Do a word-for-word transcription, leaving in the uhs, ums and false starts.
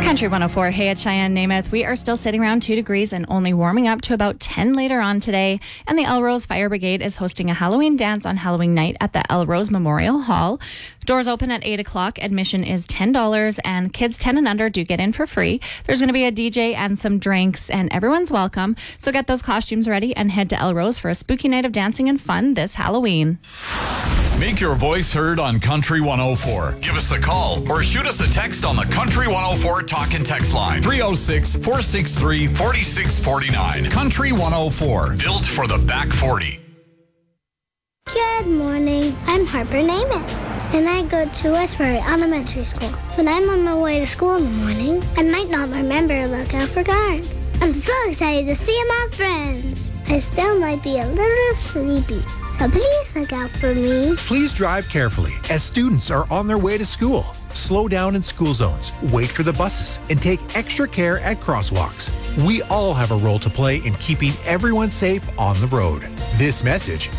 Country one oh four, hey, it's Cheyenne Namath. We are still sitting around two degrees and only warming up to about ten later on today. And the Elrose Fire Brigade is hosting a Halloween dance on Halloween night at the Elrose Memorial Hall. Doors open at eight o'clock. Admission is ten dollars, and kids ten and under do get in for free. There's going to be a D J and some drinks, and everyone's welcome. So get those costumes ready and head to Elrose for a spooky night of dancing and fun this Halloween. Make your voice heard on Country one oh four. Give us a call or shoot us a text on the Country one oh four talk and text line. three oh six, four six three, four six four nine. Country one oh four. Built for the back forty. Good morning. I'm Harper Namath, and I go to Westbury Elementary School. When I'm on my way to school in the morning, I might not remember to look out for guards. I'm so excited to see my friends. I still might be a little sleepy, so please look out for me. Please drive carefully as students are on their way to school. Slow down in school zones, wait for the buses, and take extra care at crosswalks. We all have a role to play in keeping everyone safe on the road. This message